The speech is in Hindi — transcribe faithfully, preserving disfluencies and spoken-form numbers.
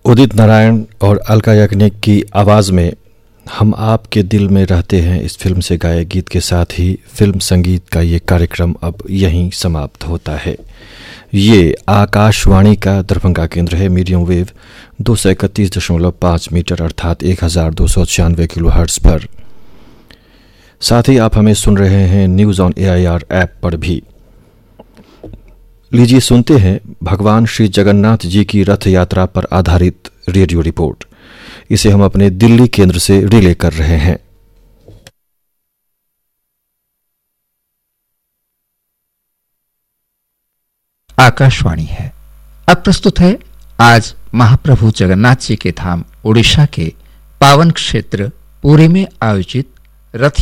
उदित नारायण और अलका याग्निक की आवाज़ में हम आपके दिल में रहते हैं इस फिल्म से गाए गीत के साथ ही फिल्म संगीत का ये कार्यक्रम अब यहीं समाप्त होता है। ये आकाशवाणी का दरभंगा केंद्र है। मीडियम वेव दो सौ इकतीस दशमलव पाँच मीटर अर्थात एक हज़ार दो सौ छियानवे किलो हर्ट्ज पर। साथ ही आप हमें सुन रहे हैं news on A I R app पर भी। लीजिए सुनते हैं भगवान श्री जगन्नाथ जी की रथ यात्रा पर आधारित रेडियो रिपोर्ट। इसे हम अपने दिल्ली केंद्र से रिले कर रहे हैं। आकाशवाणी है। अब प्रस्तुत है आज महाप्रभु जगन्नाथ जी के धाम उड़ीसा के पावन क्षेत्र पुरी में आयोजित रथ